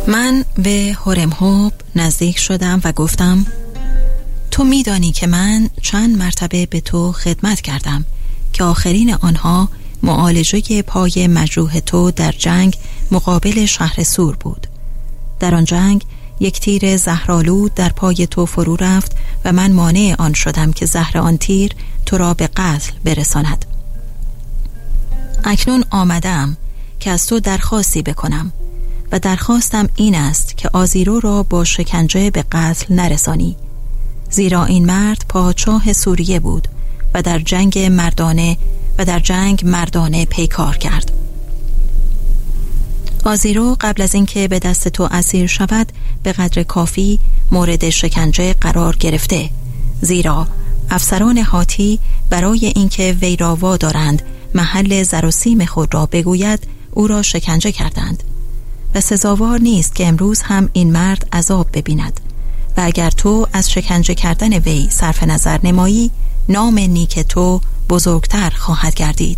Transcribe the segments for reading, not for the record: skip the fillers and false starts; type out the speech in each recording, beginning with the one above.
من به هورمهوب نزدیک شدم و گفتم تو میدانی که من چند مرتبه به تو خدمت کردم که آخرین آنها معالجه پای مجروح تو در جنگ مقابل شهر سور بود. در آن جنگ یک تیر زهرآلود در پای تو فرو رفت و من مانع آن شدم که زهر آن تیر تو را به قتل برساند. اکنون آمدم که از تو درخواستی بکنم و درخواستم این است که آزیرو را با شکنجه به قتل نرسانی، زیرا این مرد پادشاه سوریه بود و در جنگ مردانه پیکار کرد. آزیرو قبل از اینکه به دست تو اسیر شود به قدر کافی مورد شکنجه قرار گرفته، زیرا افسران هاتی برای اینکه وی را وادارند محل زر و سیم خود را بگوید او را شکنجه کردند و سزاوار نیست که امروز هم این مرد عذاب ببیند و اگر تو از شکنجه کردن وی صرف نظر نمایی نام نیک تو بزرگتر خواهد گردید.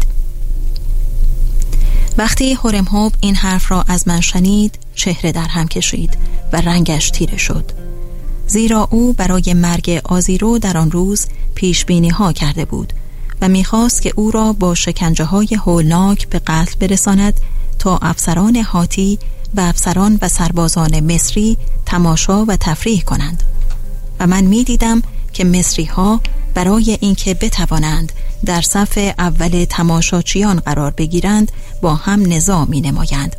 وقتی هورمهوب این حرف را از من شنید چهره در هم کشید و رنگش تیره شد، زیرا او برای مرگ آزیرو در آن روز پیش بینی ها کرده بود و میخواست که او را با شکنجه های هولناک به قتل برساند تا افسران هاتی و افسران و سربازان مصری تماشا و تفریح کنند و من میدیدم که مصری ها برای اینکه بتوانند در صف اول تماشاچیان قرار بگیرند با هم نزاع می نمایند.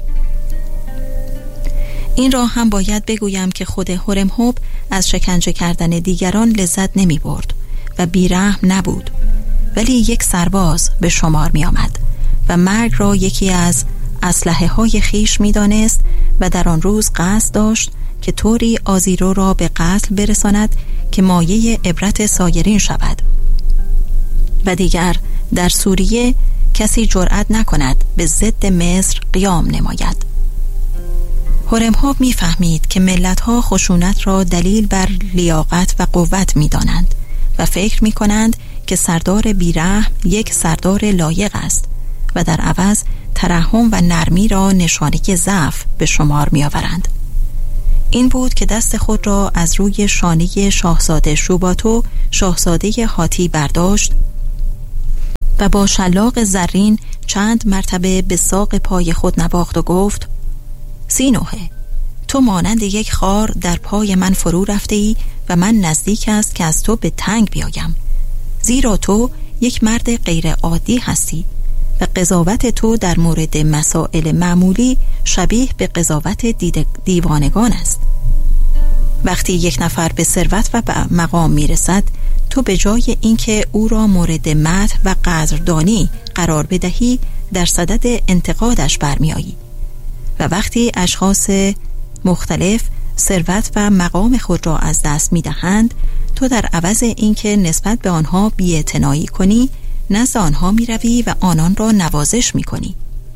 این را هم باید بگویم که خود هورمهوب از شکنجه کردن دیگران لذت نمی برد و بیرحم نبود، ولی یک سرباز به شمار می آمد و مرگ را یکی از اسلحه های خیش می دانست و در آن روز قصد داشت که طوری آزیرو را به قتل برساند که مایه عبرت سایرین شود و دیگر در سوریه کسی جرأت نکند به ضد مصر قیام نماید. هورمهوب می‌فهمید که ملت‌ها خشونت را دلیل بر لیاقت و قوت می‌دانند و فکر می‌کنند که سردار بیرحم یک سردار لایق است و در عوض ترحم و نرمی را نشانه ضعف به شمار می‌آورند. این بود که دست خود را از روی شانه شاهزاده شوباتو شاهزاده هاتی برداشت و با شلاق زرین چند مرتبه به ساق پای خود نواخت و گفت سینوهه، تو مانند یک خار در پای من فرو رفته ای و من نزدیک است که از تو به تنگ بیایم، زیرا تو یک مرد غیر عادی هستی و قضاوت تو در مورد مسائل معمولی شبیه به قضاوت دیوانگان است. وقتی یک نفر به ثروت و به مقام میرسد، تو به جای اینکه او را مورد مدح و قدردانی قرار بدهی در صدد انتقادش برمیآیی و وقتی اشخاص مختلف ثروت و مقام خود را از دست میدهند، تو در عوض اینکه نسبت به آنها بی‌اعتنایی کنی نزد آنها میروی و آنان را نوازش میکنی.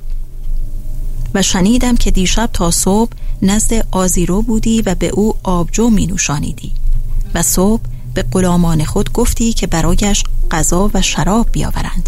و شنیدم که دیشب تا صبح نزد آزیرو بودی و به او آبجو می نوشانیدی و صبح به غلامان خود گفتی که برایش غذا و شراب بیاورند.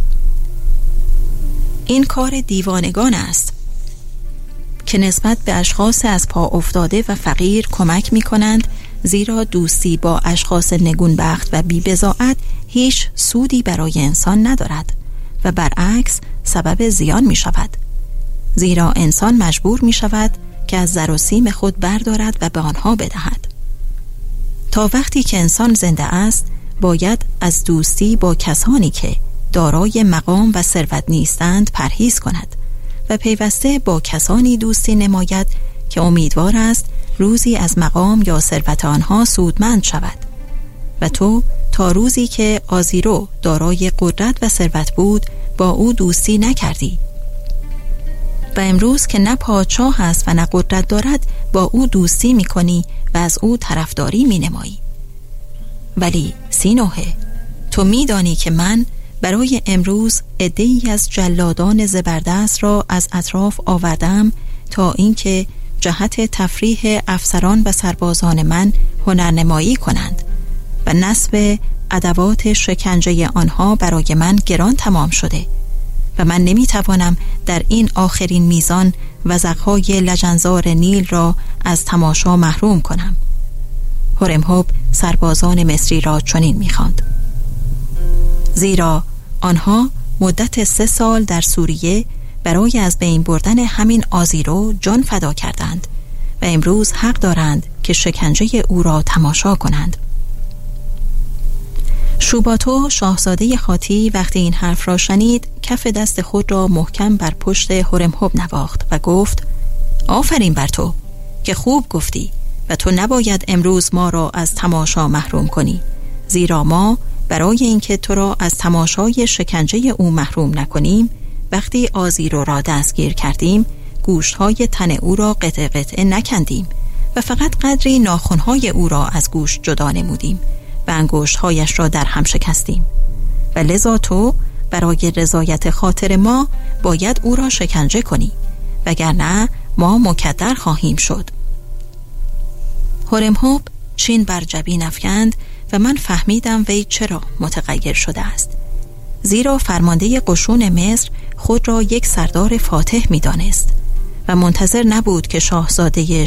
این کار دیوانگان است که نسبت به اشخاص از پا افتاده و فقیر کمک می کنند، زیرا دوستی با اشخاص نگونبخت و بی‌بضاعت هیچ سودی برای انسان ندارد و برعکس سبب زیان می شود، زیرا انسان مجبور می شود که از زر و سیم خود بردارد و به آنها بدهد. تا وقتی که انسان زنده است باید از دوستی با کسانی که دارای مقام و ثروت نیستند پرهیز کند و پیوسته با کسانی دوستی نماید که امیدوار است روزی از مقام یا ثروت آنها سودمند شود. و تو تا روزی که آزیرو دارای قدرت و ثروت بود با او دوستی نکردی و امروز که نه پادشاه است و نه قدرت دارد با او دوستی میکنی و از او طرفداری مینمایی. ولی سینوهه، تو میدانی که من برای امروز عده‌ای از جلادان زبردست را از اطراف آوردم تا اینکه جهت تفریح افسران و سربازان من هنرنمایی کنند و نصب ادوات شکنجه آنها برای من گران تمام شده و من نمیتوانم در این آخرین میزان وزغهای لجنزار نیل را از تماشا محروم کنم. هورمهوب سربازان مصری را چنین می‌خواند: زیرا آنها مدت 3 سال در سوریه برای از بین بردن همین آزیرو جان فدا کردند و امروز حق دارند که شکنجه او را تماشا کنند. شوباتو شاهزاده خاتی وقتی این حرف را شنید کف دست خود را محکم بر پشت هورمهوب نواخت و گفت: آفرین بر تو که خوب گفتی و تو نباید امروز ما را از تماشا محروم کنی، زیرا ما برای اینکه تو را از تماشای شکنجه او محروم نکنیم وقتی آزیرو را دستگیر کردیم گوشت‌های تن او را قطعه قطعه نکندیم و فقط قدری ناخن‌های او را از گوشت جدا نمودیم و انگشت‌هایش را در هم شکستیم و لذا تو برای رضایت خاطر ما باید او را شکنجه کنی وگرنه ما مکدر خواهیم شد. هورمهوب چین بر جبین افکند و من فهمیدم وی چرا متغیر شده است، زیرا فرمانده قشون مصر خود را یک سردار فاتح می دانست و منتظر نبود که شاهزاده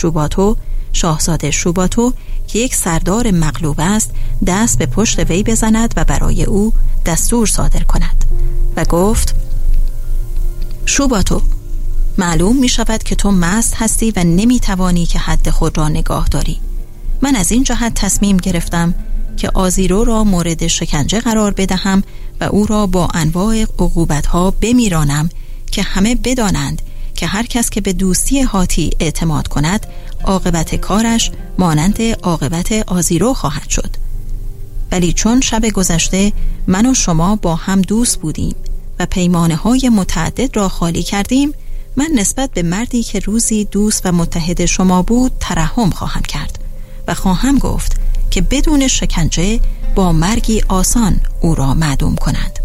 شوباتو که یک سردار مغلوب است دست به پشت وی بزند و برای او دستور صادر کند و گفت: شوباتو، معلوم می شود که تو مست هستی و نمی توانی که حد خود را نگاه داری. من از این جهت تصمیم گرفتم که آزیرو را مورد شکنجه قرار بدهم و او را با انواع عقوبت‌ها بمیرانم که همه بدانند که هر کس که به دوستی هاتی اعتماد کند عاقبت کارش مانند عاقبت آزیرو خواهد شد. ولی چون شب گذشته من و شما با هم دوست بودیم و پیمانه‌های متعدد را خالی کردیم، من نسبت به مردی که روزی دوست و متحد شما بود ترحم خواهم کرد و خواهم گفت که بدون شکنجه با مرگی آسان او را معدوم کنند.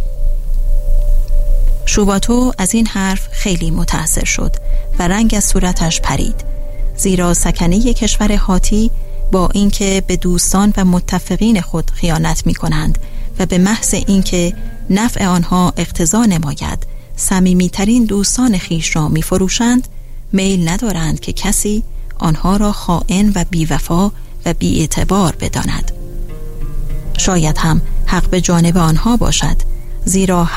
شوباتو از این حرف خیلی متأثر شد و رنگ از صورتش پرید، زیرا سکنه کشور هاتی با اینکه به دوستان و متفقین خود خیانت می کنند و به محض اینکه نفع آنها اقتضا نماید صمیمی‌ترین دوستان خیش را می فروشند، میل ندارند که کسی آنها را خائن و بی‌وفا و بی‌اعتبار بداند. شاید هم حق به جانب آنها باشد، زیرا